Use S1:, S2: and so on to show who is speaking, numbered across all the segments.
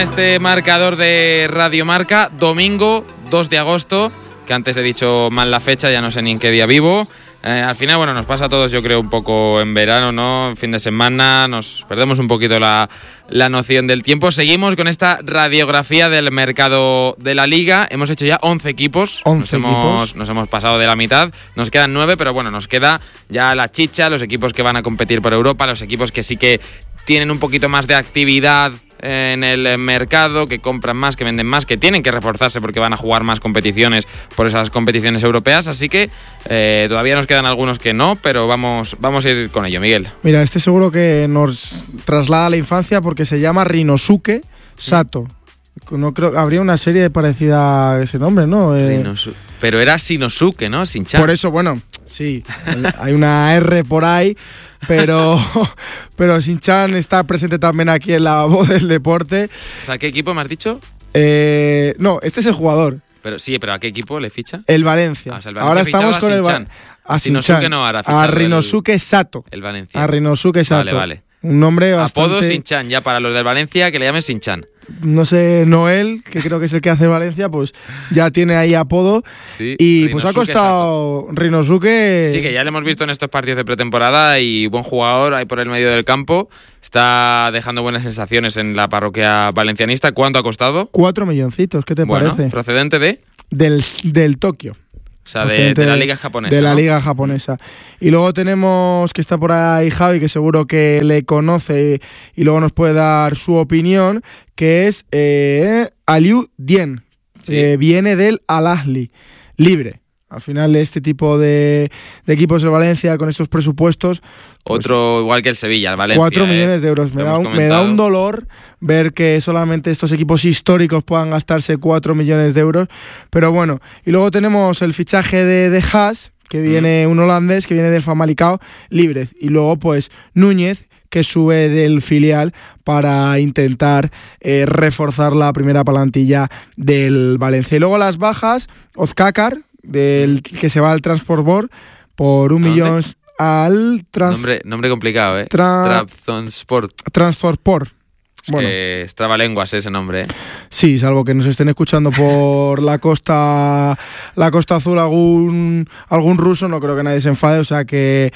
S1: Este marcador de Radio Marca, domingo 2 de agosto, que antes he dicho mal la fecha, ya no sé ni en qué día vivo. Al final, bueno, nos pasa a todos, yo creo, un poco en verano, ¿no? En fin de semana, nos perdemos un poquito la noción del tiempo. Seguimos con esta radiografía del mercado de la Liga. Hemos hecho ya 11 equipos.
S2: 11
S1: nos hemos pasado de la mitad. Nos quedan 9, pero bueno, nos queda ya la chicha, los equipos que van a competir por Europa, los equipos que sí que tienen un poquito más de actividad en el mercado, que compran más, que venden más, que tienen que reforzarse porque van a jugar más competiciones por esas competiciones europeas, así que todavía nos quedan algunos que no, pero vamos a ir con ello, Miguel.
S2: Mira, este seguro que nos traslada a la infancia porque se llama Rinosuke Sato. No creo, habría una serie parecida a ese nombre, ¿no?
S1: Pero era Shinosuke, ¿no? Shin-chan.
S2: Por eso, bueno, sí, hay una R por ahí, pero Shin-chan está presente también aquí en La Voz del Deporte.
S1: O sea, ¿qué equipo me has dicho?
S2: No, este es el jugador.
S1: Pero sí, pero ¿a qué equipo le ficha?
S2: El Valencia.
S1: O sea, el Valencia
S2: ahora estamos con el
S1: Valencia.
S2: A
S1: Shinosuke no, ahora
S2: a Rinosuke Sato.
S1: El Valencia.
S2: A Rinosuke Sato.
S1: Vale.
S2: Un nombre bastante...
S1: Apodo Shin-chan, ya para los del Valencia que le llamen Shin-chan.
S2: No sé, Noel, que creo que es el que hace Valencia, pues ya tiene ahí apodo.
S1: Sí,
S2: y pues ha costado Sato. Rinosuke.
S1: Sí, que ya lo hemos visto en estos partidos de pretemporada y buen jugador ahí por el medio del campo. Está dejando buenas sensaciones en la parroquia valencianista. ¿Cuánto ha costado?
S2: 4 milloncitos, ¿qué te parece?
S1: ¿Procedente de?
S2: Del Tokio.
S1: O sea, de la liga japonesa.
S2: De la liga japonesa. Y luego tenemos que está por ahí Javi, que seguro que le conoce y luego nos puede dar su opinión, que es Aliou Dien, que viene del Al-Ahly, libre. Al final, este tipo de equipos de Valencia con estos presupuestos...
S1: Otro pues, igual que el Sevilla, el Valencia.
S2: 4 millones de euros. Me da un dolor ver que solamente estos equipos históricos puedan gastarse 4 millones de euros. Pero bueno, y luego tenemos el fichaje de Haas, que viene un holandés, que viene del Famalicão, libre. Y luego pues Núñez, que sube del filial para intentar reforzar la primera plantilla del Valencia. Y luego las bajas, Ozkakar, que se va al Transport por 1 millón al
S1: nombre complicado, ¿eh?
S2: Transport.
S1: Bueno, que es trabalenguas ese nombre, ¿eh?
S2: Sí, salvo que nos estén escuchando por la costa azul algún ruso, no creo que nadie se enfade, o sea que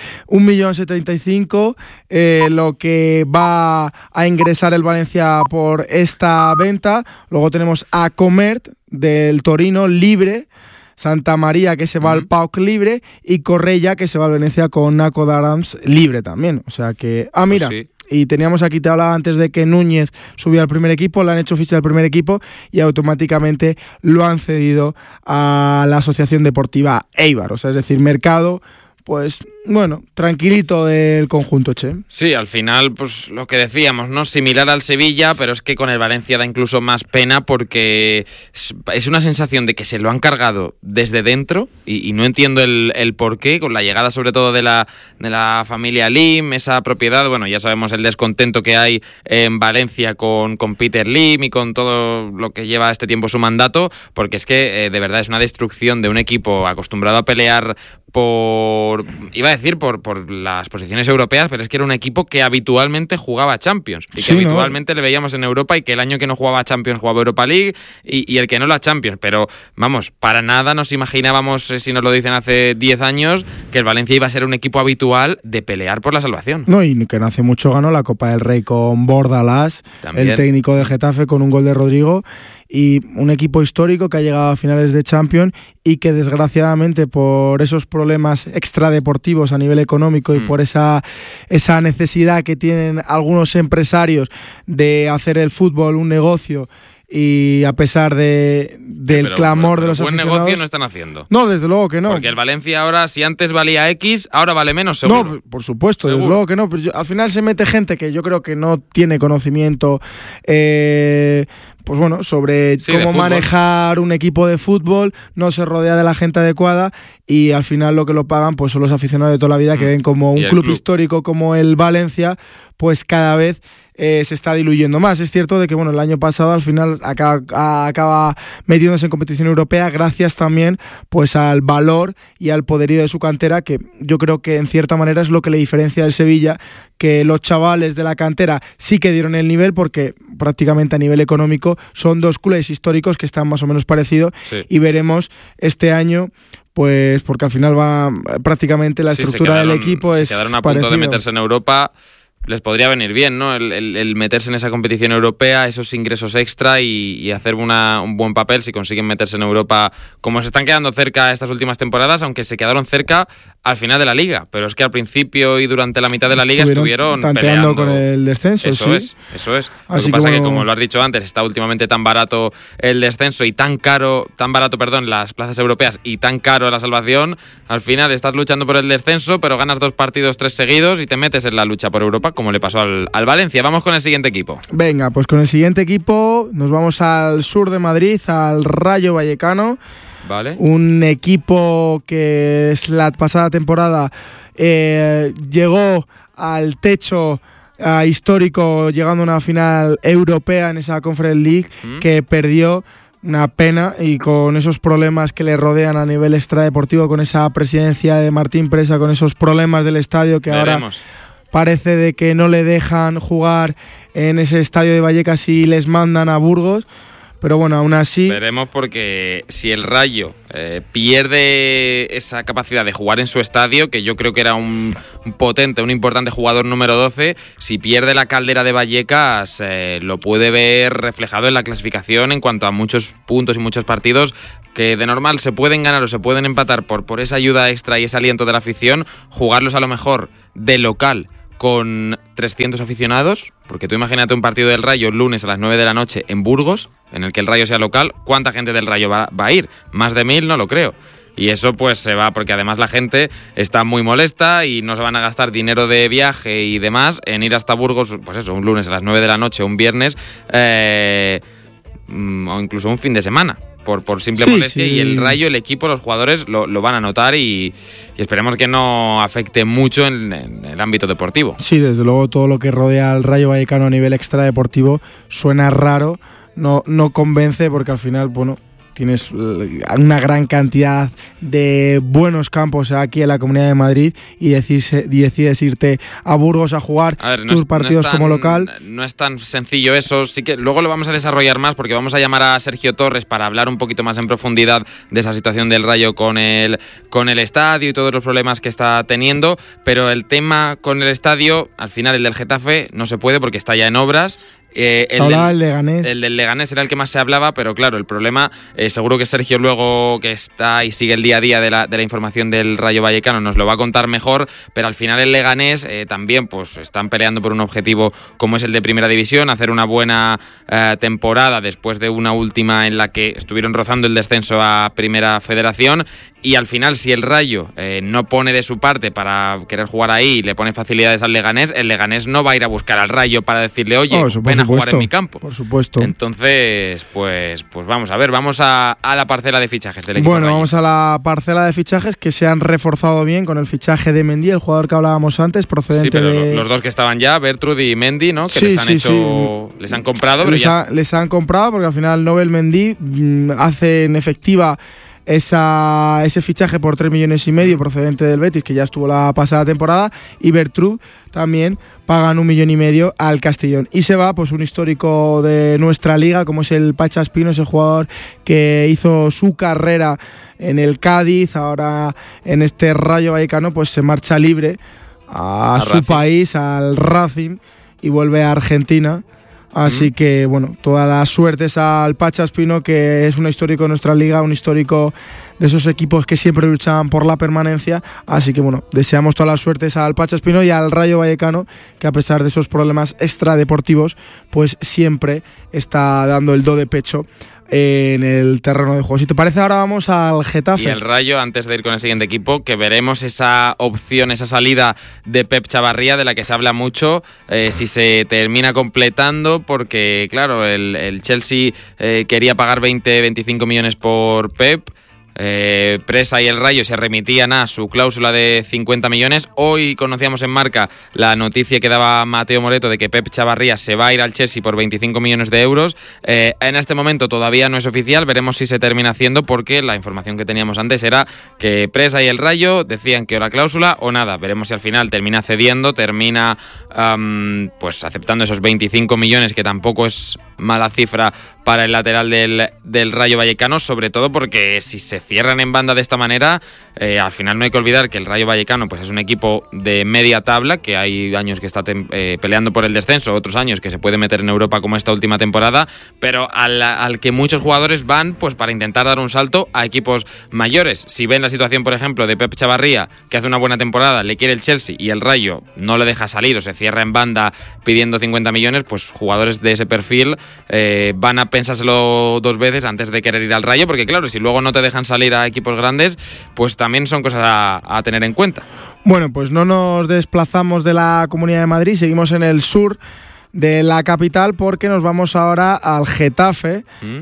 S2: 1.075.000 lo que va a ingresar el Valencia por esta venta. Luego tenemos a Comert del Torino libre, Santa María que se va al PAOK libre y Correia que se va al Venecia con Naco Darams libre también. O sea que... mira, pues sí. Y teníamos aquí, te hablaba antes de que Núñez subió al primer equipo, le han hecho ficha del primer equipo y automáticamente lo han cedido a la Asociación Deportiva Eibar. O sea, es decir, mercado... Pues, bueno, tranquilito del conjunto, Che.
S1: Sí, al final, pues lo que decíamos, ¿no? Similar al Sevilla, pero es que con el Valencia da incluso más pena porque es una sensación de que se lo han cargado desde dentro y no entiendo el porqué, con la llegada sobre todo de la familia Lim, esa propiedad, bueno, ya sabemos el descontento que hay en Valencia con Peter Lim y con todo lo que lleva este tiempo su mandato, porque es que de verdad es una destrucción de un equipo acostumbrado a pelear por las posiciones europeas, pero es que era un equipo que habitualmente jugaba Champions y que habitualmente le veíamos en Europa y que el año que no jugaba Champions jugaba Europa League y el que no la Champions, pero vamos, para nada nos imaginábamos, si nos lo dicen hace 10 años, que el Valencia iba a ser un equipo habitual de pelear por la salvación.
S2: No, y que no hace mucho ganó la Copa del Rey con Bordalás, también. El técnico del Getafe, con un gol de Rodrigo. Y un equipo histórico que ha llegado a finales de Champions y que desgraciadamente por esos problemas extradeportivos a nivel económico y por esa necesidad que tienen algunos empresarios de hacer el fútbol un negocio, y a pesar del clamor de los aficionados...
S1: Buen negocio no están haciendo.
S2: No, desde luego que no.
S1: Porque el Valencia ahora, si antes valía X, ahora vale menos, seguro.
S2: No, por supuesto, desde luego que no. Pero al final se mete gente que yo creo que no tiene conocimiento... pues bueno, sobre cómo manejar un equipo de fútbol, no se rodea de la gente adecuada y al final lo que lo pagan pues son los aficionados de toda la vida que ven como un club histórico como el Valencia, pues cada vez se está diluyendo más. Es cierto de que el año pasado al final acaba metiéndose en competición europea gracias también pues al valor y al poderío de su cantera, que yo creo que en cierta manera es lo que le diferencia del Sevilla, que los chavales de la cantera sí que dieron el nivel, porque prácticamente a nivel económico son dos clubes históricos que están más o menos parecidos, sí. Y veremos este año, pues porque al final va prácticamente la estructura del equipo
S1: se
S2: es
S1: quedaron a punto de meterse en Europa. Les podría venir bien, ¿no? El meterse en esa competición europea, esos ingresos extra y hacer un buen papel si consiguen meterse en Europa, como se están quedando cerca estas últimas temporadas, aunque se quedaron cerca al final de la Liga. Pero es que al principio y durante la mitad de la Liga estuvieron peleando
S2: con el descenso.
S1: Eso
S2: es.
S1: Lo que pasa es que, como lo has dicho antes, está últimamente tan barato el descenso y tan barato, las plazas europeas y tan caro la salvación. Al final estás luchando por el descenso, pero ganas 2 partidos 3 seguidos y te metes en la lucha por Europa, como le pasó al Valencia. Vamos con el siguiente equipo.
S2: Venga, pues con el siguiente equipo nos vamos al sur de Madrid, al Rayo Vallecano.
S1: Vale.
S2: Un equipo que es la pasada temporada llegó al techo histórico, llegando a una final europea en esa Conference League, que perdió. Una pena, y con esos problemas que le rodean a nivel extradeportivo, con esa presidencia de Martín Presa, con esos problemas del estadio que
S1: Veremos.
S2: Ahora parece de que no le dejan jugar en ese estadio de Vallecas y les mandan a Burgos. Pero bueno, aún así...
S1: Veremos, porque si el Rayo pierde esa capacidad de jugar en su estadio, que yo creo que era un importante jugador número 12, si pierde la Caldera de Vallecas, lo puede ver reflejado en la clasificación en cuanto a muchos puntos y muchos partidos que de normal se pueden ganar o se pueden empatar por esa ayuda extra y ese aliento de la afición, jugarlos a lo mejor de local con 300 aficionados, porque tú imagínate un partido del Rayo el lunes a las 9 de la noche en Burgos, en el que el Rayo sea local, ¿cuánta gente del Rayo va a ir? Más de 1000, no lo creo. Y eso pues se va, porque además la gente está muy molesta y no se van a gastar dinero de viaje y demás en ir hasta Burgos, pues eso, un lunes a las 9 de la noche, un viernes, o incluso un fin de semana. Por simple molestia, sí. Y el Rayo, el equipo, los jugadores lo van a notar y esperemos que no afecte mucho en el ámbito deportivo.
S2: Sí, desde luego todo lo que rodea al Rayo Vallecano a nivel extradeportivo suena raro, no convence, porque al final, tienes una gran cantidad de buenos campos aquí en la Comunidad de Madrid y decides irte a Burgos a jugar tus partidos como local.
S1: No es tan sencillo eso, sí que luego lo vamos a desarrollar más, porque vamos a llamar a Sergio Torres para hablar un poquito más en profundidad de esa situación del Rayo con el estadio y todos los problemas que está teniendo, pero el tema con el estadio, al final el del Getafe no se puede porque está ya en obras.
S2: El Leganés.
S1: El del Leganés era el que más se hablaba, pero claro, el problema, seguro que Sergio, luego que está y sigue el día a día de la información del Rayo Vallecano, nos lo va a contar mejor, pero al final el Leganés también pues están peleando por un objetivo como es el de Primera División, hacer una buena temporada después de una última en la que estuvieron rozando el descenso a Primera Federación. Y al final, si el Rayo no pone de su parte para querer jugar ahí y le pone facilidades al Leganés, el Leganés no va a ir a buscar al Rayo para decirle, oye, ven a jugar en mi campo.
S2: Por supuesto.
S1: Entonces, pues vamos a ver, vamos a la parcela de fichajes del equipo.
S2: Bueno, vamos a la parcela de fichajes que se han reforzado bien con el fichaje de Mendy, el jugador que hablábamos antes, procedente
S1: pero
S2: de...
S1: los dos que estaban ya, Bertrud y Mendy, ¿no? Que les han comprado.
S2: Pero les han comprado porque al final Nobel Mendy hace en efectiva ese fichaje por 3,5 millones procedente del Betis, que ya estuvo la pasada temporada, y Bertrud también pagan 1,5 millones al Castellón. Y se va pues un histórico de nuestra liga, como es el Pacha Espino, ese jugador que hizo su carrera en el Cádiz, ahora en este Rayo Vallecano, pues se marcha libre a su país, al Racing, y vuelve a Argentina. Así que, todas las suertes al Pacha Espino, que es un histórico de nuestra liga, un histórico de esos equipos que siempre luchaban por la permanencia. Así que, deseamos todas las suertes al Pacha Espino y al Rayo Vallecano, que a pesar de esos problemas extradeportivos, pues siempre está dando el do de pecho en el terreno de juego. Si te parece, ahora vamos al Getafe.
S1: Y el Rayo, antes de ir con el siguiente equipo, que veremos esa opción, esa salida de Pep Chavarría, de la que se habla mucho, si se termina completando, porque claro, el Chelsea quería pagar 20-25 millones por Pep. Presa y el Rayo se remitían a su cláusula de 50 millones. Hoy conocíamos en Marca la noticia que daba Mateo Moreto de que Pep Chavarría se va a ir al Chelsea por 25 millones de euros. En este momento todavía no es oficial, veremos si se termina haciendo, porque la información que teníamos antes era que Presa y el Rayo decían que o la cláusula o nada. Veremos si al final termina cediendo, termina pues aceptando esos 25 millones, que tampoco es mala cifra para el lateral del Rayo Vallecano, sobre todo porque si se cierran en banda de esta manera, al final no hay que olvidar que el Rayo Vallecano pues es un equipo de media tabla, que hay años que está peleando por el descenso, otros años que se puede meter en Europa como esta última temporada, pero al que muchos jugadores van pues para intentar dar un salto a equipos mayores. Si ven la situación, por ejemplo, de Pep Chavarría, que hace una buena temporada, le quiere el Chelsea y el Rayo no le deja salir o se cierra en banda pidiendo 50 millones, pues jugadores de ese perfil van a pensárselo dos veces antes de querer ir al Rayo, porque claro, si luego no te dejan salir a equipos grandes, pues también son cosas a tener en cuenta.
S2: Bueno, pues no nos desplazamos de la Comunidad de Madrid, seguimos en el sur de la capital, porque nos vamos ahora al Getafe.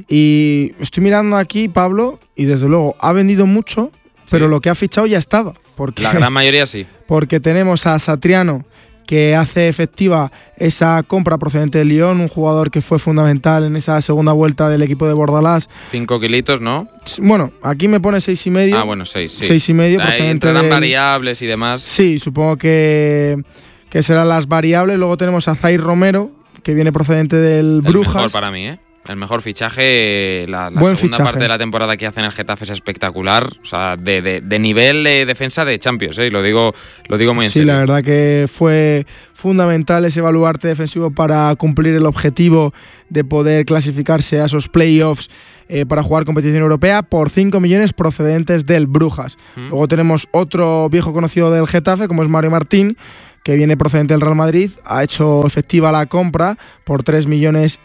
S2: Y estoy mirando aquí, Pablo, y desde luego ha vendido mucho, pero lo que ha fichado ya estaba.
S1: La gran mayoría sí.
S2: Porque tenemos a Satriano, que hace efectiva esa compra procedente de Lyon, un jugador que fue fundamental en esa segunda vuelta del equipo de Bordalás.
S1: 5 kilitos, ¿no?
S2: Bueno, aquí me pone 6,5.
S1: Ah, bueno, 6, sí.
S2: 6,5.
S1: Ahí entrarán variables y demás.
S2: Sí, supongo que serán las variables. Luego tenemos a Zaire Romero, que viene procedente del Brujas.
S1: El mejor para mí, El mejor fichaje, la segunda parte de la temporada que hace en el Getafe es espectacular, o sea, de nivel de defensa de Champions, y lo digo muy en serio.
S2: Sí, la verdad que fue fundamental ese baluarte defensivo para cumplir el objetivo de poder clasificarse a esos playoffs para jugar competición europea por 5 millones procedentes del Brujas. Luego tenemos otro viejo conocido del Getafe, como es Mario Martín, que viene procedente del Real Madrid, ha hecho efectiva la compra por 3,5 millones.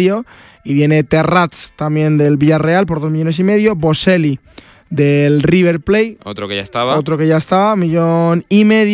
S2: Y viene Terrats también del Villarreal por 2,5 millones. Boselli del River Plate.
S1: Otro que ya estaba.
S2: 1,5 millones.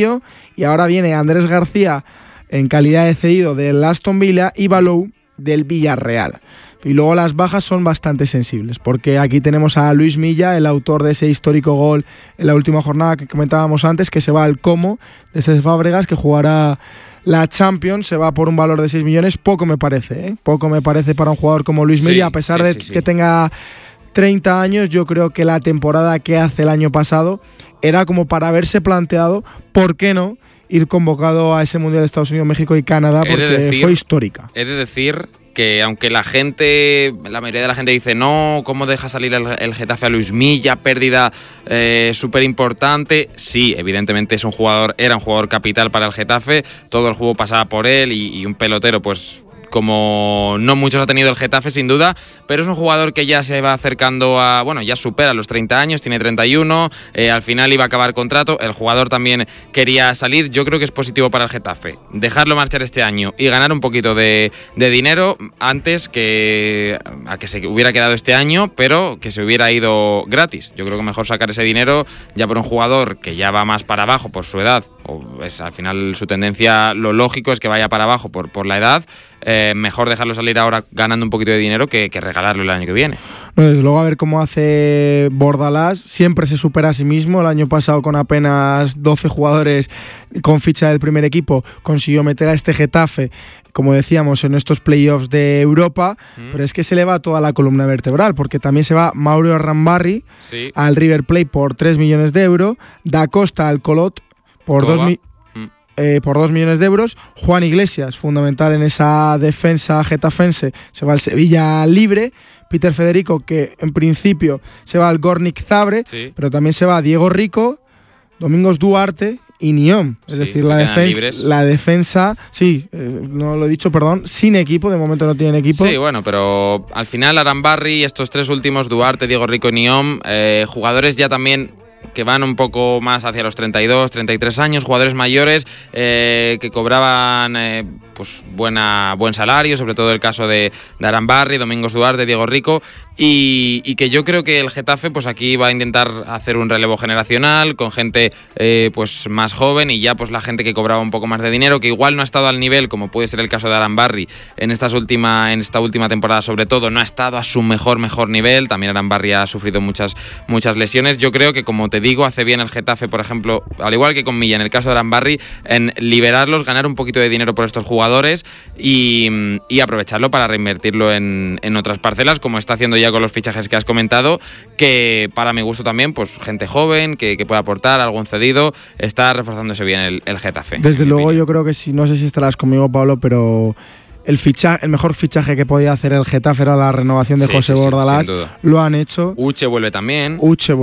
S2: Y ahora viene Andrés García en calidad de cedido del Aston Villa y Balou del Villarreal. Y luego las bajas son bastante sensibles, porque aquí tenemos a Luis Milla, el autor de ese histórico gol en la última jornada que comentábamos antes, que se va al Como de Cés Fábregas, que jugará la Champions, se va por un valor de 6 millones. Poco me parece, Poco me parece para un jugador como Luis Milla, a pesar de que tenga 30 años. Yo creo que la temporada que hace el año pasado era como para haberse planteado, ¿por qué no?, ir convocado a ese Mundial de Estados Unidos, México y Canadá, porque fue histórica.
S1: He de decir que aunque la mayoría de la gente dice no, ¿cómo deja salir el Getafe a Luis Milla? Pérdida súper importante. Sí, evidentemente era un jugador capital para el Getafe, todo el juego pasaba por él y un pelotero pues como no muchos ha tenido el Getafe, sin duda, pero es un jugador que ya se va acercando ya supera los 30 años, tiene 31, al final iba a acabar contrato, el jugador también quería salir. Yo creo que es positivo para el Getafe dejarlo marchar este año y ganar un poquito de dinero antes que se hubiera quedado este año, pero que se hubiera ido gratis. Yo creo que mejor sacar ese dinero ya por un jugador que ya va más para abajo por su edad, o es al final su tendencia, lo lógico es que vaya para abajo por la edad. Mejor dejarlo salir ahora ganando un poquito de dinero que regalarlo el año que viene.
S2: No, desde luego, a ver cómo hace Bordalás. Siempre se supera a sí mismo. El año pasado, con apenas 12 jugadores con ficha del primer equipo, consiguió meter a este Getafe, como decíamos, en estos playoffs de Europa. Pero es que se le va toda la columna vertebral, porque también se va Mauro Arrambarri al River Plate por 3 millones de euros, Da Costa al Colot por 2 millones de euros. Juan Iglesias, fundamental en esa defensa getafense, se va al Sevilla libre. Peter Federico, que en principio se va al Gornik Zabrze, pero también se va Diego Rico, Domingos Duarte y Niom. Es decir, la defensa, no lo he dicho, perdón, sin equipo, de momento no tienen equipo.
S1: Sí, bueno, pero al final Arrambarri y estos tres últimos, Duarte, Diego Rico y Niom, jugadores ya también que van un poco más hacia los 32, 33 años, jugadores mayores que cobraban pues buen salario, sobre todo el caso de Arambarri, Domingos Duarte, Diego Rico, y que yo creo que el Getafe pues aquí va a intentar hacer un relevo generacional con gente pues más joven, y ya pues la gente que cobraba un poco más de dinero, que igual no ha estado al nivel, como puede ser el caso de Arambarri en esta última temporada, sobre todo no ha estado a su mejor nivel. También Arambarri ha sufrido muchas lesiones. Yo creo que, como te digo, hace bien el Getafe, por ejemplo, al igual que con Milla en el caso de Arambarri, en liberarlos, ganar un poquito de dinero por estos jugadores y aprovecharlo para reinvertirlo en otras parcelas, como está haciendo ya con los fichajes que has comentado, que para mi gusto también, pues gente joven que puede aportar, algún cedido, está reforzándose bien el Getafe.
S2: Desde luego, yo creo que no sé si estarás conmigo, Pablo, pero el mejor fichaje que podía hacer el Getafe era la renovación de José Bordalás.
S1: Sin duda.
S2: Lo han hecho.
S1: Uche vuelve también,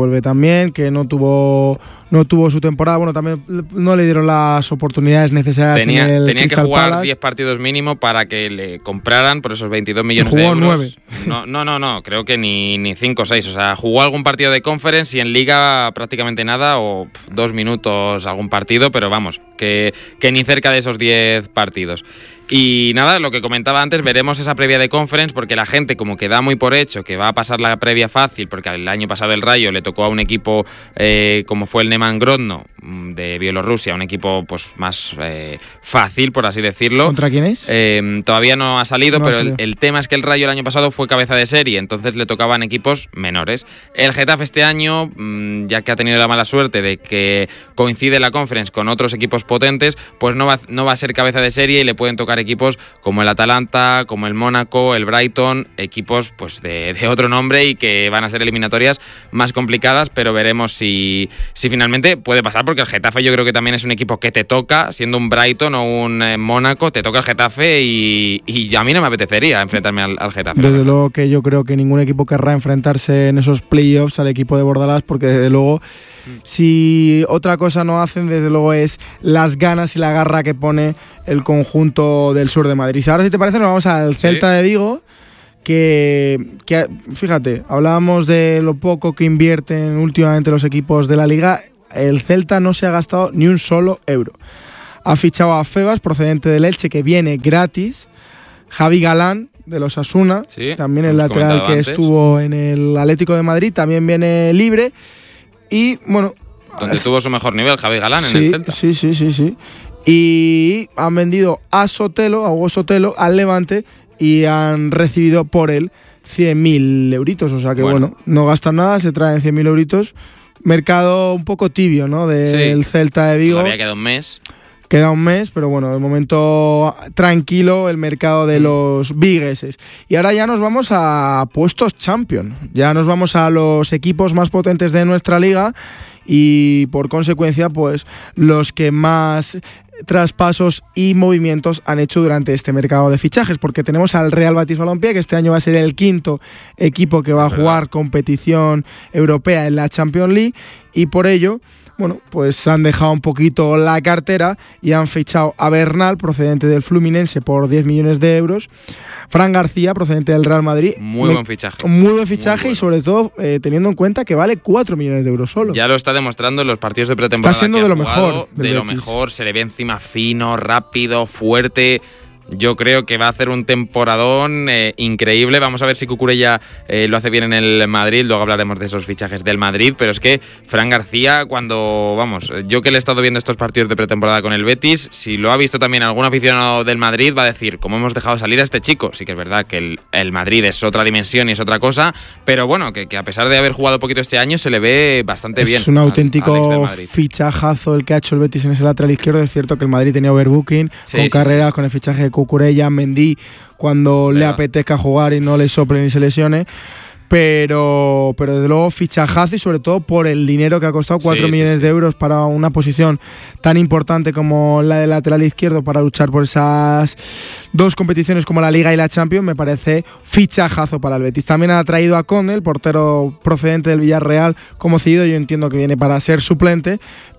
S1: que
S2: no tuvo su temporada. Bueno, también no le dieron las oportunidades necesarias. Tenía
S1: que jugar
S2: Palace.
S1: 10 partidos mínimo para que le compraran por esos 22 millones
S2: de
S1: euros.
S2: 9.
S1: No, creo que ni 5 o 6. O sea, jugó algún partido de Conference y en Liga prácticamente nada, o 2 minutos algún partido, pero vamos, que ni cerca de esos 10 partidos. Y nada, lo que comentaba antes, veremos esa previa de Conference, porque la gente como que da muy por hecho que va a pasar la previa fácil, porque el año pasado el Rayo le tocó a un equipo como fue el Neman Grodno de Bielorrusia, un equipo pues más fácil, por así decirlo.
S2: ¿Contra quién es?
S1: Todavía no ha salido, pero el tema es que el Rayo el año pasado fue cabeza de serie, entonces le tocaban equipos menores. El Getafe este año, ya que ha tenido la mala suerte de que coincide la Conference con otros equipos potentes, pues no va a ser cabeza de serie y le pueden tocar equipos como el Atalanta, como el Mónaco, el Brighton, equipos pues de otro nombre y que van a ser eliminatorias más complicadas, pero veremos si finalmente puede pasar, porque el Getafe yo creo que también es un equipo que te toca, siendo un Brighton o un Mónaco, te toca el Getafe y a mí no me apetecería enfrentarme al Getafe.
S2: Desde luego que yo creo que ningún equipo querrá enfrentarse en esos playoffs al equipo de Bordalás, porque desde luego si otra cosa no hacen, desde luego es las ganas y la garra que pone el conjunto del sur de Madrid. Ahora, si te parece, nos vamos al Celta de Vigo, que fíjate, hablábamos de lo poco que invierten últimamente los equipos de la Liga. El Celta no se ha gastado ni un solo euro. Ha fichado a Febas, procedente del Elche, que viene gratis. Javi Galán, de los Asuna, también el lateral que estuvo en el Atlético de Madrid, también viene libre. Y bueno,
S1: donde tuvo su mejor nivel Javi Galán en el Celta.
S2: Sí. Y han vendido a Hugo Sotelo, al Levante, y han recibido por él 100.000 euritos. O sea que bueno, no gastan nada, se traen 100.000 euritos. Mercado un poco tibio, ¿no? Del Celta de Vigo.
S1: Todavía queda un mes.
S2: Queda un mes, pero bueno, de momento tranquilo el mercado de los vigueses. Y ahora ya nos vamos a puestos champion. Ya nos vamos a los equipos más potentes de nuestra liga y por consecuencia pues los que más traspasos y movimientos han hecho durante este mercado de fichajes, porque tenemos al Real Betis Balompié, que este año va a ser el quinto equipo que va a jugar competición europea en la Champions League, y por ello bueno, pues han dejado un poquito la cartera y han fichado a Bernal, procedente del Fluminense, por 10 millones de euros. Fran García, procedente del Real Madrid.
S1: Muy buen fichaje.
S2: Muy buen fichaje, y sobre todo teniendo en cuenta que vale 4 millones de euros solo.
S1: Ya lo está demostrando en los partidos de pretemporada.
S2: Está siendo
S1: que
S2: de lo
S1: jugado,
S2: mejor.
S1: De lo mejor, se le ve encima fino, rápido, fuerte. Yo creo que va a hacer un temporadón increíble. Vamos a ver si Cucurella lo hace bien en el Madrid. Luego hablaremos de esos fichajes del Madrid. Pero es que Fran García, yo que le he estado viendo estos partidos de pretemporada con el Betis, si lo ha visto también algún aficionado del Madrid, va a decir, ¿cómo hemos dejado salir a este chico? Sí que es verdad que el Madrid es otra dimensión y es otra cosa, pero bueno, que a pesar de haber jugado poquito este año, se le ve bastante bien.
S2: Es un auténtico fichajazo el que ha hecho el Betis en ese lateral izquierdo. Es cierto que el Madrid tenía overbooking, con carreras, con el fichaje de Cucurella, Mendy, cuando le apetezca jugar y no le sople ni se lesione. Pero desde luego fichajazo, y sobre todo por el dinero que ha costado, 4 millones de euros para una posición tan importante como la de lateral izquierdo, para luchar por esas dos competiciones como la Liga y la Champions. Me parece fichajazo para el Betis. También ha traído a Conde, el portero procedente del Villarreal, como cedido. Yo entiendo que viene para ser suplente,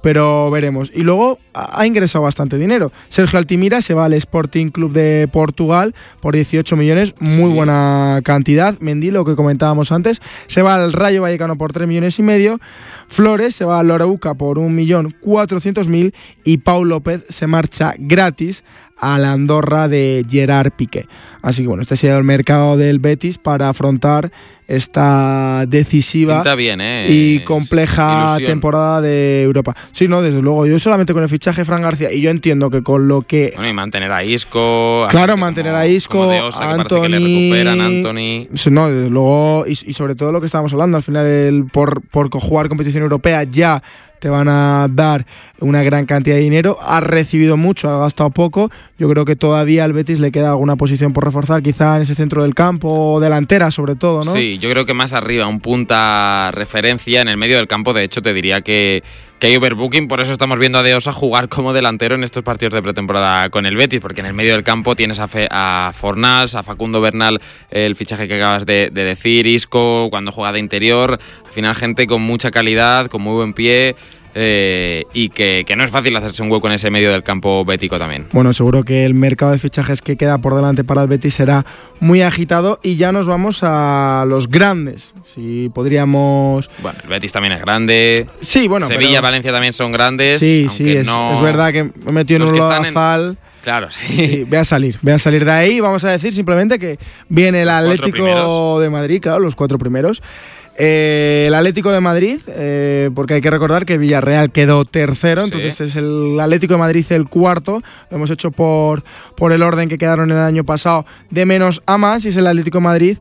S2: pero veremos. Y luego ha ingresado bastante dinero. Sergio Altimira se va al Sporting Club de Portugal por 18 millones, muy buena cantidad. Mendy, lo que comentábamos antes, se va al Rayo Vallecano por 3,5 millones. Flores se va al Loreuca por 1.400.000 y Pau López se marcha gratis a la Andorra de Gerard Piqué. Así que bueno, este sería el mercado del Betis para afrontar esta decisiva y compleja temporada de Europa. Sí, no, desde luego. Yo solamente con el fichaje de Fran García, y yo entiendo que con lo que...
S1: Bueno, y mantener a Isco...
S2: Claro, mantener a Isco,
S1: de Osa, Anthony... que le recuperan Anthony...
S2: No, desde luego, y sobre todo lo que estábamos hablando, al final por jugar competición europea ya te van a dar una gran cantidad de dinero. Ha recibido mucho, ha gastado poco. Yo creo que todavía al Betis le queda alguna posición por reforzar, quizá en ese centro del campo, delantera sobre todo, ¿no?
S1: Sí, yo creo que más arriba, un punta referencia en el medio del campo. De hecho, te diría que hay overbooking, por eso estamos viendo a De Osa jugar como delantero en estos partidos de pretemporada con el Betis, porque en el medio del campo tienes a Fornals, a Facundo Bernal, el fichaje que acabas de decir, Isco, cuando juega de interior, al final gente con mucha calidad, con muy buen pie... y que no es fácil hacerse un hueco en ese medio del campo bético también.
S2: Bueno, seguro que el mercado de fichajes que queda por delante para el Betis será muy agitado y ya nos vamos a los grandes. Si podríamos...
S1: Bueno, el Betis también es grande.
S2: Sí, bueno,
S1: Sevilla, Valencia también son grandes.
S2: Sí, sí, es verdad que me metió en un lodazal.
S1: Claro, sí.
S2: Voy a salir de ahí. Vamos a decir simplemente que viene el Atlético de Madrid, claro, los 4 primeros. El Atlético de Madrid, porque hay que recordar que el Villarreal quedó tercero, entonces es el Atlético de Madrid el cuarto. Lo hemos hecho por el orden que quedaron el año pasado, de menos a más, y es el Atlético de Madrid,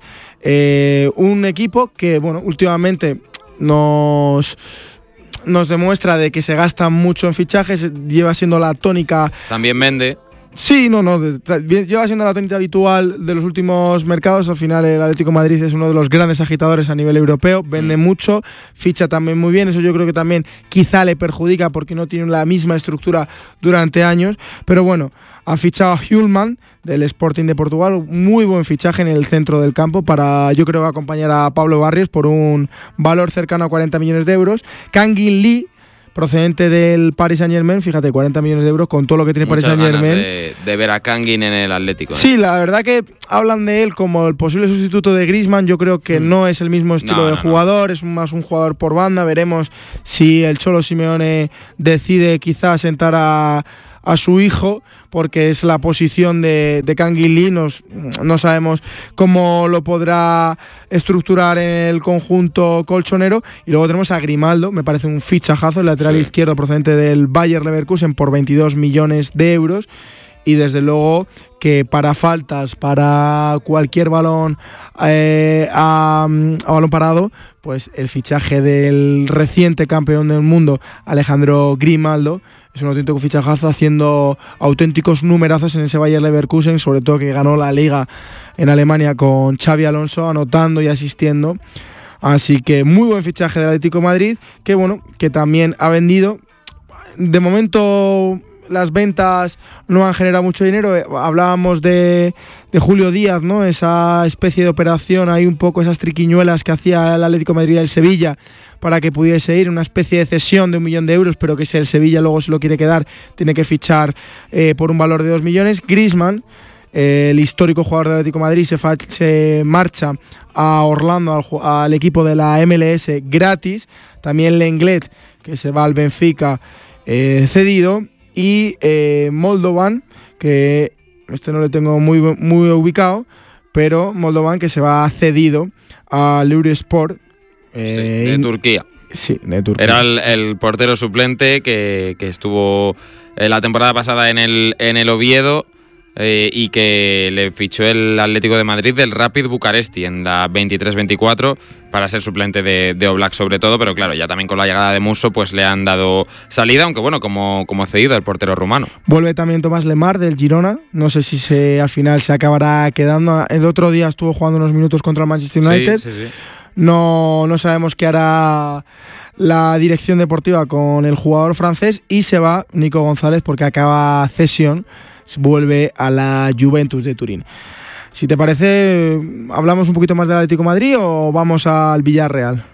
S2: un equipo que, bueno, últimamente nos demuestra de que se gasta mucho en fichajes, lleva siendo la tónica.
S1: También vende.
S2: Sí, lleva siendo la tónica habitual de los últimos mercados. Al final el Atlético de Madrid es uno de los grandes agitadores a nivel europeo, vende mucho, ficha también muy bien, eso yo creo que también quizá le perjudica porque no tiene la misma estructura durante años, pero bueno, han fichado a Hjulman del Sporting de Portugal, muy buen fichaje en el centro del campo yo creo que va a acompañar a Pablo Barrios por un valor cercano a 40 millones de euros. Kangin Lee, procedente del Paris Saint-Germain, fíjate, 40 millones de euros con todo lo que tiene Paris Saint-Germain.
S1: De ver a Kangin en el Atlético.
S2: Sí, la verdad que hablan de él como el posible sustituto de Griezmann. Yo creo que no es el mismo estilo de jugador, es más un jugador por banda. Veremos si el Cholo Simeone decide quizás sentar a su hijo, porque es la posición de Kangin Lee. No sabemos cómo lo podrá estructurar en el conjunto colchonero. Y luego tenemos a Grimaldo, me parece un fichajazo, el lateral izquierdo procedente del Bayer Leverkusen por 22 millones de euros. Y desde luego que para faltas, para cualquier balón a balón parado, pues el fichaje del reciente campeón del mundo, Alejandro Grimaldo, es un auténtico fichajazo, haciendo auténticos numerazos en ese Bayer Leverkusen, sobre todo que ganó la Liga en Alemania con Xabi Alonso, anotando y asistiendo. Así que muy buen fichaje del Atlético de Madrid, que bueno, que también ha vendido. De momento las ventas no han generado mucho dinero. Hablábamos de Julio Díaz, ¿no? Esa especie de operación, hay un poco esas triquiñuelas que hacía el Atlético de Madrid y el Sevilla para que pudiese ir, una especie de cesión de 1 millón de euros, pero que si el Sevilla luego se lo quiere quedar, tiene que fichar por un valor de 2 millones. Griezmann, el histórico jugador del Atlético de Madrid, se marcha a Orlando, al equipo de la MLS, gratis. También Lenglet, que se va al Benfica, cedido. Y Moldovan, que no le tengo muy ubicado, pero Moldovan, que se va cedido al Eurosport.
S1: De Turquía.
S2: Sí, de Turquía.
S1: Era el portero suplente que estuvo la temporada pasada en el Oviedo, y que le fichó el Atlético de Madrid del Rapid Bucaresti en la 23-24 para ser suplente de Oblak sobre todo, pero claro, ya también con la llegada de Musso pues le han dado salida, aunque bueno, como cedido el portero rumano.
S2: Vuelve también Tomás Lemar del Girona, no sé si al final se acabará quedando. El otro día estuvo jugando unos minutos contra el Manchester United. Sí. No sabemos qué hará la dirección deportiva con el jugador francés, y se va Nico González porque acaba cesión, vuelve a la Juventus de Turín. Si te parece, ¿hablamos un poquito más del Atlético de Madrid o vamos al Villarreal?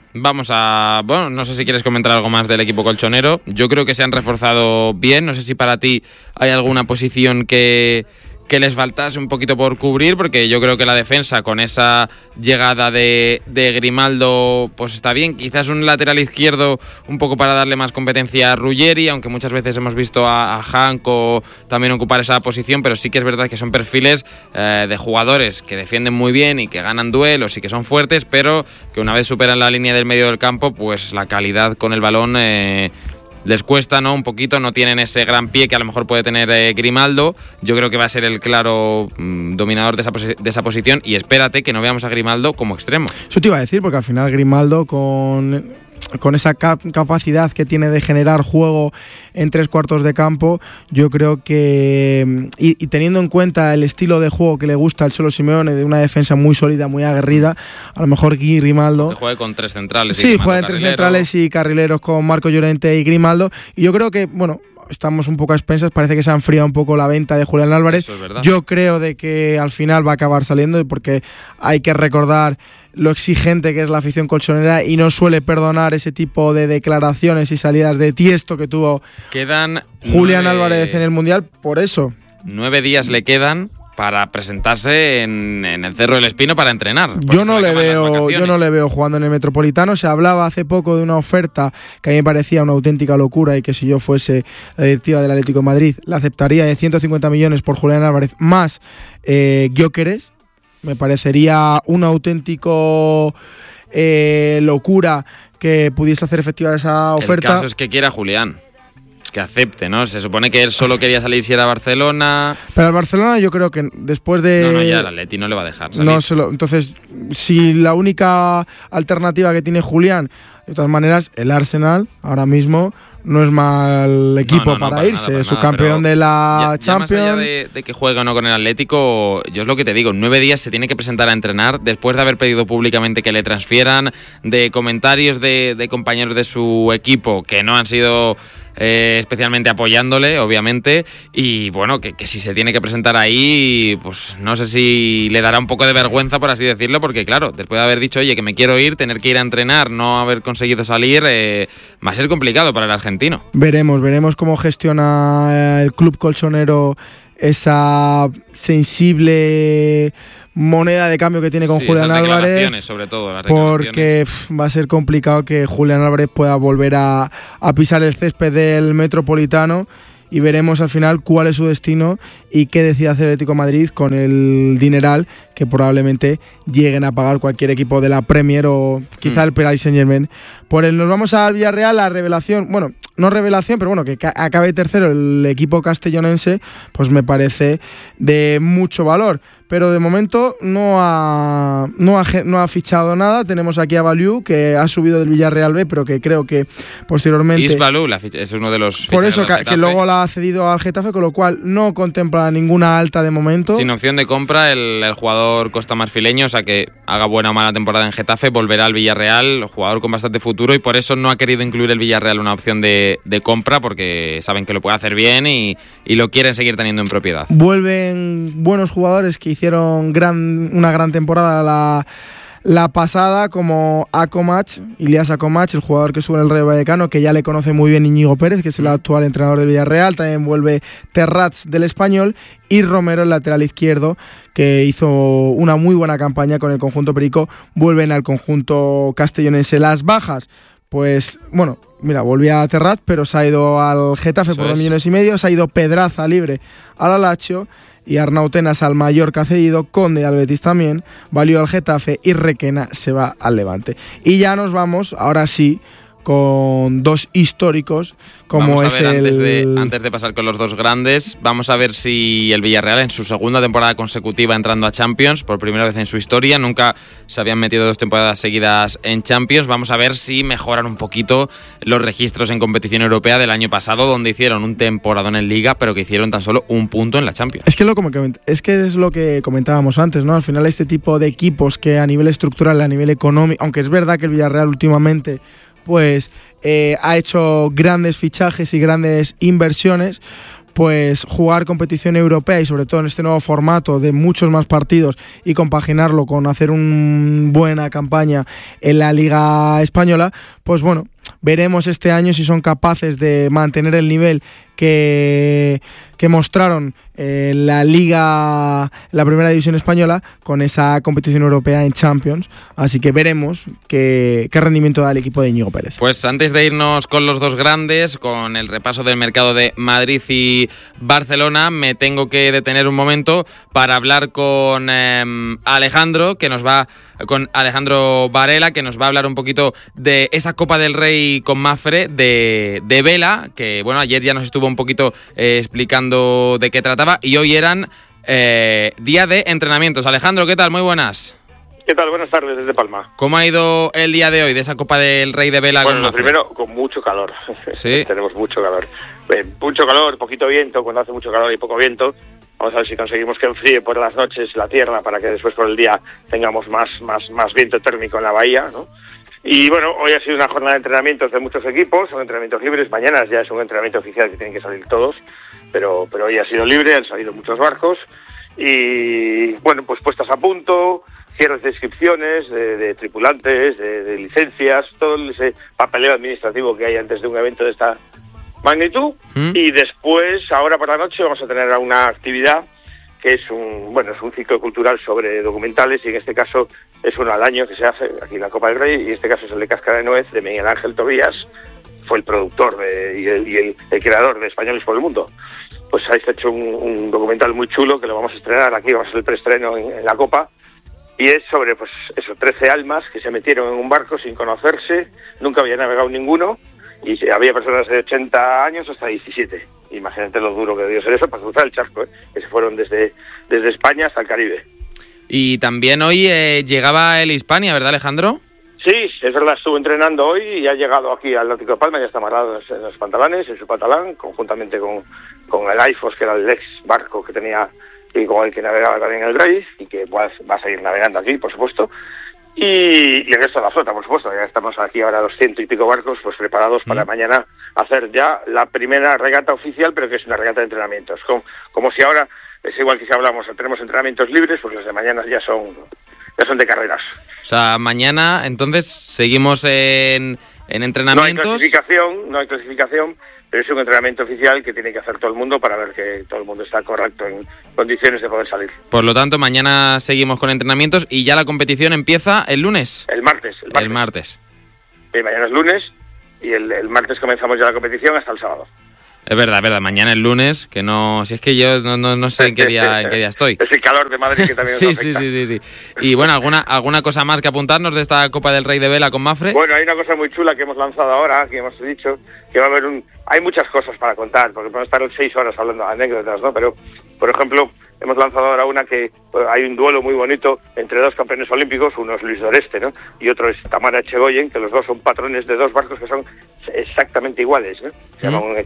S1: Bueno, no sé si quieres comentar algo más del equipo colchonero. Yo creo que se han reforzado bien. No sé si para ti hay alguna posición que les faltase un poquito por cubrir, porque yo creo que la defensa con esa llegada de Grimaldo pues está bien. Quizás un lateral izquierdo un poco para darle más competencia a Ruggeri, aunque muchas veces hemos visto a Janko también ocupar esa posición, pero sí que es verdad que son perfiles de jugadores que defienden muy bien y que ganan duelos y que son fuertes, pero que una vez superan la línea del medio del campo, pues la calidad con el balón les cuesta, ¿no? Un poquito, no tienen ese gran pie que a lo mejor puede tener Grimaldo. Yo creo que va a ser el claro dominador de esa posición, y espérate que no veamos a Grimaldo como extremo.
S2: Eso te iba a decir, porque al final Grimaldo con esa capacidad que tiene de generar juego en 3/4 de campo, yo creo que, y teniendo en cuenta el estilo de juego que le gusta al Cholo Simeone, de una defensa muy sólida, muy aguerrida, a lo mejor Grimaldo...
S1: Que juegue con 3 centrales.
S2: Sí, juega en 3 centrales y carrileros con Marco Llorente y Grimaldo, y yo creo que, bueno, estamos un poco a expensas, parece que se ha enfriado un poco la venta de Julián Álvarez.
S1: Eso es verdad.
S2: Yo creo de que al final va a acabar saliendo, porque hay que recordar lo exigente que es la afición colchonera y no suele perdonar ese tipo de declaraciones y salidas de tiesto que tuvo Julián Álvarez en el Mundial. Por eso
S1: 9 días le quedan para presentarse en el Cerro del Espino para entrenar.
S2: Yo no le veo jugando en el Metropolitano. Se hablaba hace poco de una oferta que a mí me parecía una auténtica locura, y que si yo fuese la directiva del Atlético de Madrid la aceptaría, de 150 millones por Julián Álvarez más Gyökeres. Me parecería una auténtico locura que pudiese hacer efectiva esa oferta.
S1: El caso es que quiera Julián, que acepte, ¿no? Se supone que él solo quería salir si era Barcelona.
S2: Pero al Barcelona yo creo que después de...
S1: No, ya el Atleti no le va a dejar salir.
S2: Entonces, si la única alternativa que tiene Julián, de todas maneras, el Arsenal ahora mismo no es mal equipo para irse, su campeón de la Champions.
S1: Más allá de que juegue o no con el Atlético, yo es lo que te digo, en 9 días se tiene que presentar a entrenar, después de haber pedido públicamente que le transfieran, de comentarios de compañeros de su equipo que no han sido especialmente apoyándole, obviamente, y bueno, que si se tiene que presentar ahí, pues no sé si le dará un poco de vergüenza, por así decirlo, porque claro, después de haber dicho, oye, que me quiero ir, tener que ir a entrenar, no haber conseguido salir, va a ser complicado para el argentino.
S2: Veremos cómo gestiona el club colchonero esa sensible moneda de cambio que tiene con Julián Álvarez,
S1: sobre todo,
S2: porque va a ser complicado que Julián Álvarez pueda volver a pisar el césped del Metropolitano, y veremos al final cuál es su destino y qué decide hacer el Atlético de Madrid con el dineral que probablemente lleguen a pagar cualquier equipo de la Premier o quizá el Paris Saint-Germain. Por él nos vamos al Villarreal, la revelación, bueno, no revelación, pero bueno, que acabe tercero el equipo castellonense, pues me parece de mucho valor. Pero de momento no ha fichado nada. Tenemos aquí a Baliu, que ha subido del Villarreal B, pero que creo que posteriormente...
S1: Isbalu es uno de los
S2: por eso que luego la ha cedido al Getafe, con lo cual no contempla ninguna alta de momento.
S1: Sin opción de compra, el jugador costamarfileño, o sea que haga buena o mala temporada en Getafe, volverá al Villarreal, jugador con bastante futuro, y por eso no ha querido incluir el Villarreal una opción de compra, porque saben que lo puede hacer bien y lo quieren seguir teniendo en propiedad.
S2: Vuelven buenos jugadores que hicieron una gran temporada la pasada, como Ilyas Akomach, el jugador que estuvo en el Rayo Vallecano, que ya le conoce muy bien Íñigo Pérez, que es el actual entrenador del Villarreal. También vuelve Terrats del Español, y Romero, el lateral izquierdo, que hizo una muy buena campaña con el conjunto perico. Vuelven al conjunto castellonense. Las bajas, pues bueno, mira, volvía a Terrat, pero se ha ido al Getafe por 2,5 millones. Se ha ido Pedraza libre al Lazio, y Arnautenas al Mallorca cedido, Conde al Betis también, Valió al Getafe, y Requena se va al Levante. Y ya nos vamos, ahora sí, con dos históricos, como
S1: vamos a
S2: es
S1: ver, antes de pasar con los dos grandes, vamos a ver si el Villarreal, en su segunda temporada consecutiva entrando a Champions, por primera vez en su historia, nunca se habían metido 2 temporadas seguidas en Champions, vamos a ver si mejoran un poquito los registros en competición europea del año pasado, donde hicieron un temporadón en Liga, pero que hicieron tan solo un punto en la Champions.
S2: Es que es lo que comentábamos antes, ¿no? Al final, este tipo de equipos que a nivel estructural, a nivel económico, aunque es verdad que el Villarreal últimamente pues ha hecho grandes fichajes y grandes inversiones, pues jugar competición europea y sobre todo en este nuevo formato de muchos más partidos y compaginarlo con hacer una buena campaña en la Liga Española, pues bueno, veremos este año si son capaces de mantener el nivel que mostraron en la Liga, la primera división española, con esa competición europea en Champions. Así que veremos qué rendimiento da el equipo de Íñigo Pérez.
S1: Pues antes de irnos con los dos grandes, con el repaso del mercado de Madrid y Barcelona, me tengo que detener un momento para hablar con Alejandro Varela, que nos va a hablar un poquito de esa Copa del Rey con Mapfre de vela, que bueno, ayer ya nos estuvo un poquito explicando de qué trataba, y hoy eran día de entrenamientos. Alejandro, ¿qué tal? Muy buenas.
S3: ¿Qué tal? Buenas tardes desde Palma.
S1: ¿Cómo ha ido el día de hoy de esa Copa del Rey de vela?
S3: Bueno,
S1: con
S3: lo
S1: Mapfre?
S3: primero, con mucho calor.
S1: Sí.
S3: Tenemos mucho calor. Mucho calor, poquito viento. Cuando hace mucho calor y poco viento, vamos a ver si conseguimos que enfríe por las noches la tierra para que después por el día tengamos más viento térmico en la bahía, ¿no? Y bueno, hoy ha sido una jornada de entrenamientos de muchos equipos, son entrenamientos libres. Mañana ya es un entrenamiento oficial que tienen que salir todos, pero hoy ha sido libre, han salido muchos barcos y bueno, pues puestas a punto, cierres de inscripciones, de tripulantes, de licencias, todo ese papeleo administrativo que hay antes de un evento de esta magnitud. Y después, ahora por la noche, vamos a tener una actividad que es un ciclo cultural sobre documentales, y en este caso es uno al año que se hace aquí en la Copa del Rey, y en este caso es el de Cáscara de Nuez, de Miguel Ángel Tobías. Fue el productor y el creador de Españoles por el Mundo. Pues ha hecho un documental muy chulo que lo vamos a estrenar aquí, vamos a hacer el preestreno en la Copa, y es sobre 13 almas que se metieron en un barco sin conocerse, nunca había navegado ninguno, y había personas de 80 años hasta 17. Imagínate lo duro que debió ser eso para cruzar el charco, que se fueron desde España hasta el Caribe. Y también hoy llegaba el Hispania, ¿verdad, Alejandro? Sí, es verdad, estuvo entrenando hoy y ha llegado aquí al Atlántico de Palma, ya está amarrado en los pantalones, en su pantalán, conjuntamente con el Aifos, que era el ex barco que tenía y con el que navegaba también el Rey, y que va a seguir navegando aquí, por supuesto. Y el resto de la flota, por supuesto. Ya estamos aquí ahora 200 y pico barcos pues preparados para mañana hacer ya la primera regata oficial, pero que es una regata de entrenamientos. Como si ahora, es igual que si hablamos, tenemos entrenamientos libres, pues los de mañana ya son de carreras. O sea, mañana entonces seguimos en entrenamientos. No hay clasificación, pero es un entrenamiento oficial que tiene que hacer todo el mundo para ver que todo el mundo está correcto en condiciones de poder salir. Por lo tanto, mañana seguimos con entrenamientos y ya la competición empieza el lunes. El martes. Sí, mañana es lunes y el martes comenzamos ya la competición hasta el sábado. Es verdad, mañana es lunes, que no, si es que yo no sé en qué día estoy. Es el calor de Madrid que también nos afecta. Sí. Y bueno, ¿alguna cosa más que apuntarnos de esta Copa del Rey de vela con Mapfre? Bueno, hay una cosa muy chula que hemos lanzado ahora, que hemos dicho, que va a haber hay muchas cosas para contar, porque podemos estar 6 horas hablando de anécdotas, ¿no? Pero, por ejemplo, hemos lanzado ahora una que hay un duelo muy bonito entre dos campeones olímpicos, uno es Luis Doreste, ¿no? Y otro es Tamara Echegoyen, que los dos son patrones de dos barcos que son exactamente iguales, ¿no? Se llama un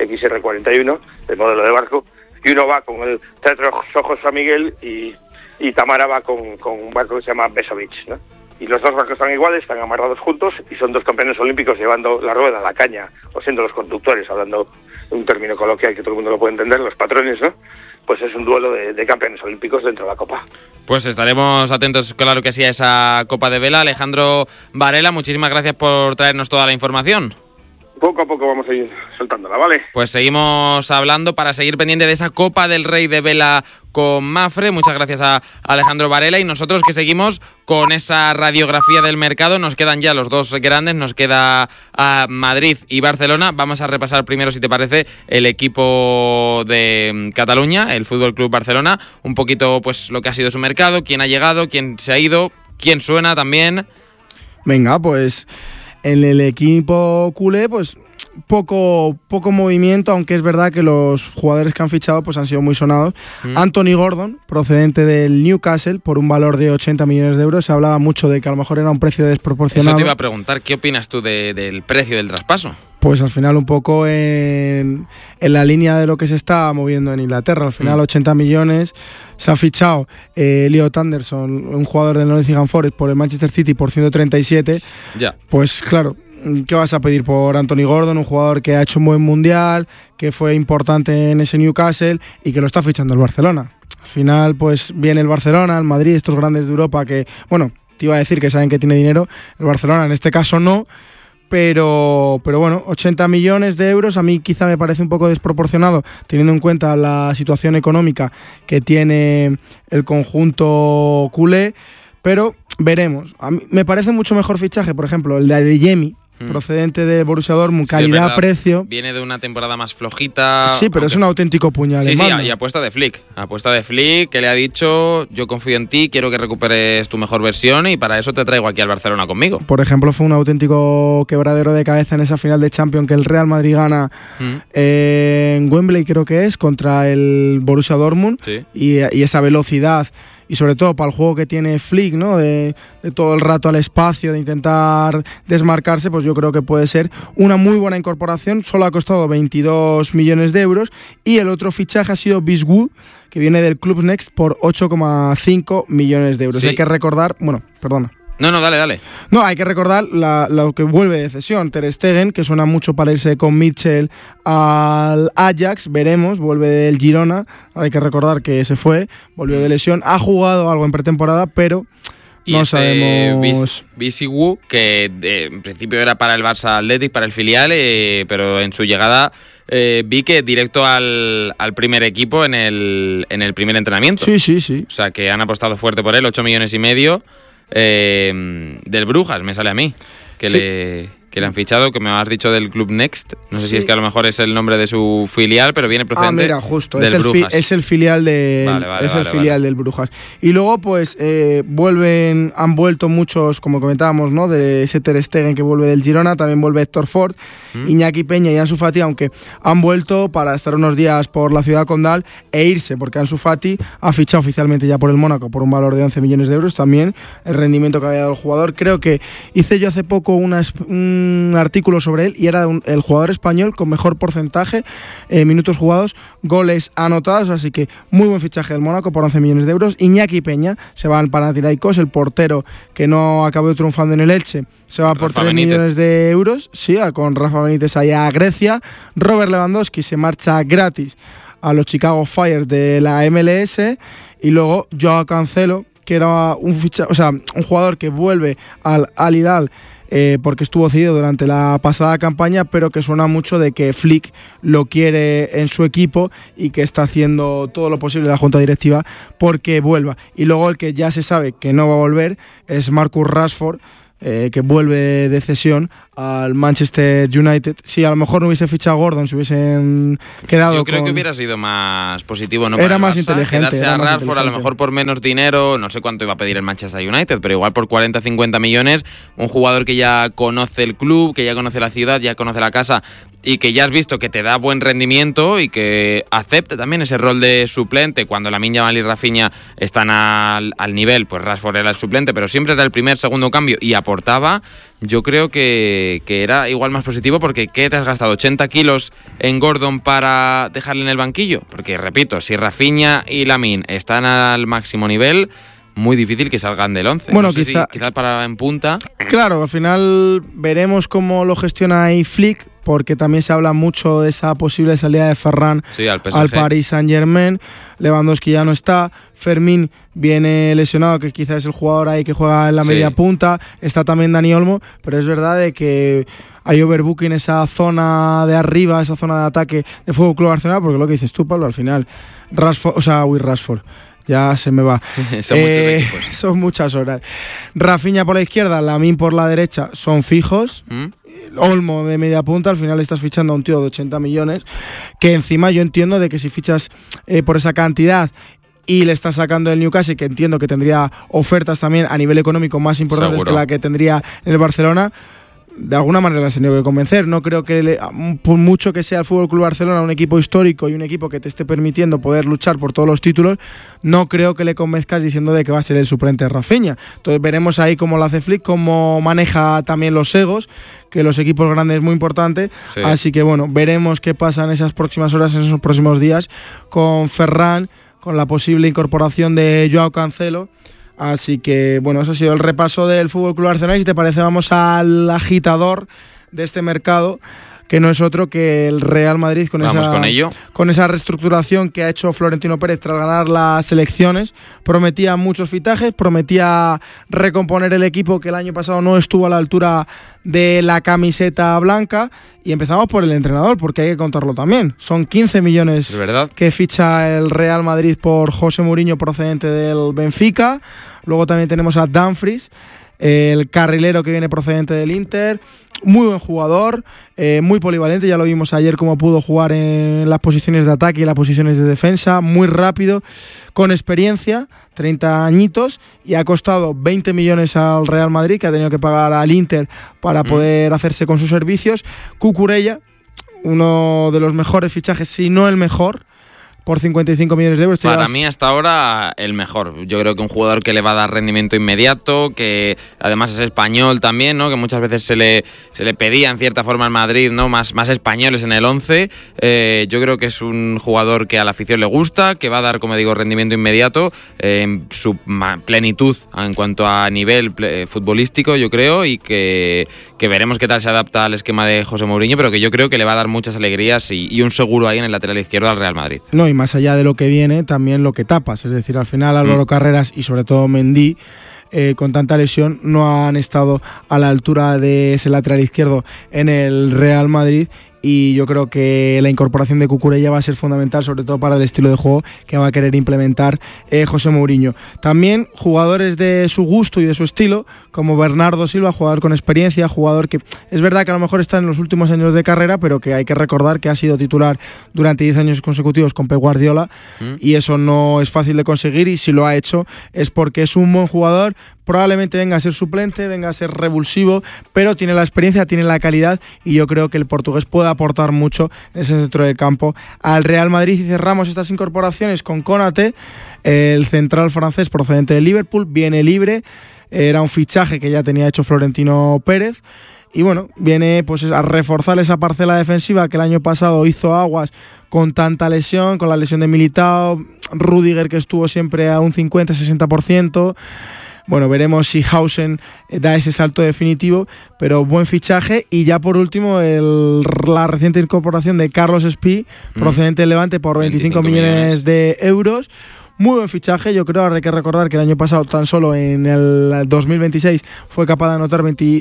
S3: XR41, el modelo de barco, y uno va con el Teatro Ojos San Miguel y Tamara va con un barco que se llama Besovich, ¿no? Y los dos barcos están iguales, están amarrados juntos y son dos campeones olímpicos llevando la rueda, la caña, o siendo los conductores, hablando un término coloquial que todo el mundo lo puede entender, los patrones, ¿no? Pues es un duelo de campeones olímpicos dentro de la Copa. Pues estaremos atentos, claro que sí, a esa Copa de vela. Alejandro Varela, muchísimas gracias por traernos toda la información. Poco a poco vamos a ir soltándola, ¿vale? Pues seguimos hablando para seguir pendiente de esa Copa del Rey de vela con Mapfre. Muchas gracias a Alejandro Varela, y nosotros que seguimos con esa radiografía del mercado. Nos quedan ya los dos grandes, nos queda a Madrid y Barcelona. Vamos a repasar primero, si te parece, el equipo de Cataluña, el Fútbol Club Barcelona, un poquito pues lo que ha sido su mercado, quién ha llegado, quién se ha ido, quién suena también. Venga, pues en el equipo culé, pues poco movimiento, aunque es verdad que los jugadores que han fichado pues han sido muy sonados. Anthony Gordon, procedente del Newcastle, por un valor de 80 millones de euros. Se hablaba mucho de que a lo mejor era un precio desproporcionado. Eso te iba a preguntar, ¿qué opinas tú del precio del traspaso? Pues al final un poco en la línea de lo que se está moviendo en Inglaterra. Al final 80 millones. Se ha fichado Elliot Anderson, un jugador del Nottingham Forest, por el Manchester City por 137. Ya. Pues claro,
S2: ¿qué vas a pedir por Anthony Gordon? Un jugador que ha hecho un buen mundial, que fue importante en ese Newcastle y que lo está fichando el Barcelona. Al final, pues viene el Barcelona, el Madrid, estos grandes de Europa que, bueno, te iba a decir que saben que tiene dinero. El Barcelona en este caso no. Pero bueno, 80 millones de euros a mí quizá me parece un poco desproporcionado teniendo en cuenta la situación económica que tiene el conjunto culé, pero veremos. A mí me parece mucho mejor fichaje, por ejemplo, el de Adeyemi, procedente de Borussia Dortmund, calidad-precio.
S1: Viene de una temporada más flojita.
S2: Sí, pero es un auténtico puñal.
S1: Sí, y apuesta de Flick. Apuesta de Flick, que le ha dicho, yo confío en ti, quiero que recuperes tu mejor versión y para eso te traigo aquí al Barcelona conmigo.
S2: Por ejemplo, fue un auténtico quebradero de cabeza en esa final de Champions que el Real Madrid gana en Wembley, creo que es, contra el Borussia Dortmund.
S1: Sí.
S2: Y esa velocidad. Y sobre todo para el juego que tiene Flick, ¿no? De todo el rato al espacio, de intentar desmarcarse, pues yo creo que puede ser una muy buena incorporación. Solo ha costado 22 millones de euros. Y el otro fichaje ha sido Biswood, que viene del Club Next por 8,5 millones de euros.
S1: Sí.
S2: Hay que recordar, bueno, perdona.
S1: No, dale.
S2: No, hay que recordar lo que vuelve de cesión. Ter Stegen, que suena mucho para irse con Mitchell al Ajax, veremos, vuelve del Girona. Hay que recordar que se fue, volvió de lesión, ha jugado algo en pretemporada, pero no sabemos.
S1: Biswood, que en principio era para el Barça Athletic, para el filial, pero en su llegada vi que directo al primer equipo en el primer entrenamiento.
S2: Sí.
S1: O sea, que han apostado fuerte por él, 8,5 millones. Del Brujas, me sale a mí que le han fichado, que me has dicho del Club Next. No sé si es que a lo mejor es el nombre de su filial, pero viene procedente
S2: mira, justo,
S1: del Brujas.
S2: Es el filial del Brujas. Y luego, pues, han vuelto muchos, como comentábamos, ¿no? De ese Ter Stegen que vuelve del Girona, también vuelve Héctor Ford, Iñaki Peña y Ansu Fati, aunque han vuelto para estar unos días por la ciudad condal e irse, porque Ansu Fati ha fichado oficialmente ya por el Mónaco por un valor de 11 millones de euros. También el rendimiento que había dado el jugador. Creo que hice yo hace poco un artículo sobre él y era el jugador español con mejor porcentaje, minutos jugados, goles anotados, así que muy buen fichaje del Mónaco por 11 millones de euros. Iñaki Peña se va al Panathinaikos, el portero que no acabó triunfando en el Elche, se va por 3 millones de euros, sí, con Rafa Benítez allá a Grecia. Robert Lewandowski se marcha gratis a los Chicago Fire de la MLS y luego Joao Cancelo, que era un jugador que vuelve al Al Hilal porque estuvo cedido durante la pasada campaña, pero que suena mucho de que Flick lo quiere en su equipo y que está haciendo todo lo posible la junta directiva porque vuelva. Y luego el que ya se sabe que no va a volver es Marcus Rashford, que vuelve de cesión al Manchester United. Si a lo mejor no hubiese fichado a Gordon, se hubiesen quedado.
S1: Yo creo que hubiera sido más positivo, ¿no?
S2: Era más inteligente.
S1: Quedarse a Rashford, a lo mejor por menos dinero, no sé cuánto iba a pedir el Manchester United, pero igual por 40-50 millones, un jugador que ya conoce el club, que ya conoce la ciudad, ya conoce la casa y que ya has visto que te da buen rendimiento y que acepte también ese rol de suplente. Cuando Lamine Yamal y Rafinha están al nivel, pues Rashford era el suplente, pero siempre era el primer, segundo cambio y aportaba. Yo creo que era igual más positivo porque ¿qué te has gastado? 80 kilos en Gordon para dejarle en el banquillo. Porque, repito, si Rafinha y Lamine están al máximo nivel, muy difícil que salgan del 11.
S2: Bueno,
S1: no sé quizás para en punta.
S2: Claro, al final veremos cómo lo gestiona ahí Flick, porque también se habla mucho de esa posible salida de Ferran al Paris Saint-Germain. Lewandowski ya no está, Fermín viene lesionado, que quizás es el jugador ahí que juega en la media punta, está también Dani Olmo, pero es verdad de que hay overbooking en esa zona de arriba, esa zona de ataque de Fútbol Club Barcelona, porque lo que dices tú, Pablo, al final Rashford, ya se me va.
S1: Son muchos equipos.
S2: Son muchas horas. Rafinha por la izquierda, Lamine por la derecha, son fijos. Olmo de media punta, al final estás fichando a un tío de 80 millones, que encima yo entiendo de que si fichas por esa cantidad y le estás sacando el Newcastle, que entiendo que tendría ofertas también a nivel económico más importantes que la que tendría en el Barcelona, de alguna manera le has tenido que convencer. No creo que, por mucho que sea el FC Barcelona un equipo histórico y un equipo que te esté permitiendo poder luchar por todos los títulos, no creo que le convenzcas diciendo de que va a ser el suplente de Rafinha. Entonces veremos ahí cómo lo hace Flick, cómo maneja también los egos, que los equipos grandes es muy importante. Sí. Así que bueno, veremos qué pasa en esas próximas horas, en esos próximos días con Ferran, con la posible incorporación de Joao Cancelo. Así que, bueno, eso ha sido el repaso del FC Barcelona. Y si te parece, vamos al agitador de este mercado, que no es otro que el Real Madrid con esa reestructuración que ha hecho Florentino Pérez tras ganar las elecciones. Prometía muchos fichajes, prometía recomponer el equipo que el año pasado no estuvo a la altura de la camiseta blanca. Y empezamos por el entrenador, porque hay que contarlo también. Son 15 millones que ficha el Real Madrid por José Mourinho procedente del Benfica. Luego también tenemos a Dumfries, el carrilero que viene procedente del Inter. Muy buen jugador, muy polivalente, ya lo vimos ayer cómo pudo jugar en las posiciones de ataque y las posiciones de defensa, muy rápido, con experiencia, 30 añitos, y ha costado 20 millones al Real Madrid, que ha tenido que pagar al Inter para poder hacerse con sus servicios. Cucurella, uno de los mejores fichajes, si no el mejor, por 55 millones de euros.
S1: Para mí hasta ahora el mejor. Yo creo que un jugador que le va a dar rendimiento inmediato, que además es español también, ¿no? Que muchas veces se le pedía en cierta forma al Madrid, ¿no? Más españoles en el 11. Yo creo que es un jugador que a la afición le gusta, que va a dar, como digo, rendimiento inmediato en su plenitud en cuanto a nivel futbolístico, yo creo, y que veremos qué tal se adapta al esquema de José Mourinho, pero que yo creo que le va a dar muchas alegrías y un seguro ahí en el lateral izquierdo al Real Madrid.
S2: No, y más allá de lo que viene, también lo que tapas. Es decir, al final Álvaro Carreras y sobre todo Mendy, con tanta lesión, no han estado a la altura de ese lateral izquierdo en el Real Madrid. Y yo creo que la incorporación de Cucurella va a ser fundamental, sobre todo para el estilo de juego que va a querer implementar José Mourinho. También jugadores de su gusto y de su estilo, como Bernardo Silva, jugador con experiencia, jugador que es verdad que a lo mejor está en los últimos años de carrera, pero que hay que recordar que ha sido titular durante 10 años consecutivos con Pep Guardiola, y eso no es fácil de conseguir, y si lo ha hecho es porque es un buen jugador. Probablemente venga a ser suplente, venga a ser revulsivo, pero tiene la experiencia, tiene la calidad, y yo creo que el portugués puede aportar mucho en ese centro del campo al Real Madrid. Y cerramos estas incorporaciones con Konaté, el central francés procedente de Liverpool, viene libre, era un fichaje que ya tenía hecho Florentino Pérez. Y bueno, viene pues a reforzar esa parcela defensiva que el año pasado hizo aguas con tanta lesión, con la lesión de Militao, Rüdiger, que estuvo siempre a un 50-60%. Bueno, veremos si Hausen da ese salto definitivo, pero buen fichaje. Y ya por último, la reciente incorporación de Carlos Espí, procedente del Levante, por 25 millones de euros. Muy buen fichaje, yo creo. Ahora hay que recordar que el año pasado, tan solo en el 2026, fue capaz de anotar 11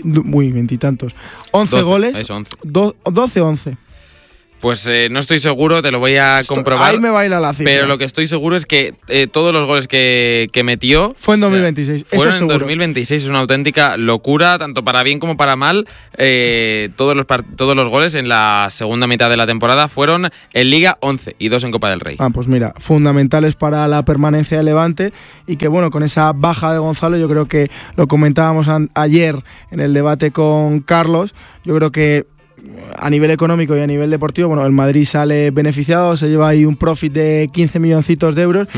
S2: goles. 12-11.
S1: Pues no estoy seguro, te lo voy a comprobar.
S2: Ahí me baila la cifra.
S1: Pero lo que estoy seguro es que todos los goles que metió
S2: fue en 2026.
S1: Fueron en 2026. Es una auténtica locura, tanto para bien como para mal. Todos los goles en la segunda mitad de la temporada fueron en Liga 11 y 2 en Copa del Rey.
S2: Pues mira, fundamentales para la permanencia del Levante, y que bueno, con esa baja de Gonzalo, yo creo que lo comentábamos ayer en el debate con Carlos, yo creo que a nivel económico y a nivel deportivo, bueno, el Madrid sale beneficiado, se lleva ahí un profit de 15 milloncitos de euros.